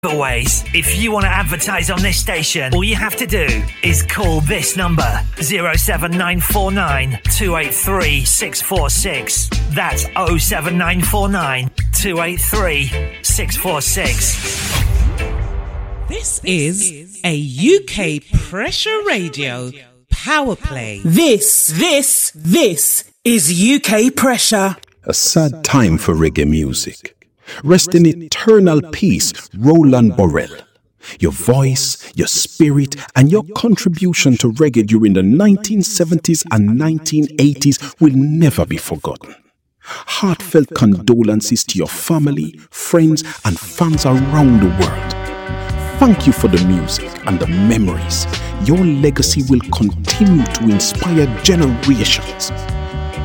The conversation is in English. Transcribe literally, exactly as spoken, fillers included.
Always, if you want to advertise on this station, all you have to do is call this number zero seven nine four nine two eight three six four six. That's oh seven nine four nine two eight three six four six. This is a U K Pressure Radio Power Play. This, this, this is U K Pressure. A sad time for reggae music. Rest in eternal peace, Roland Borrell. Your voice, your spirit, and your contribution to reggae during the nineteen seventies and nineteen eighties will never be forgotten. Heartfelt condolences to your family, friends, and fans around the world. Thank you for the music and the memories. Your legacy will continue to inspire generations.